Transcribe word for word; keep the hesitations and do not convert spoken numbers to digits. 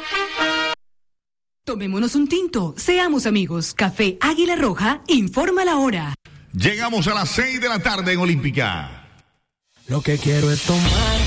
Tomémonos un tinto, seamos amigos. Café Águila Roja informa la hora. Llegamos a las seis de la tarde en Olímpica. Lo que quiero es tomar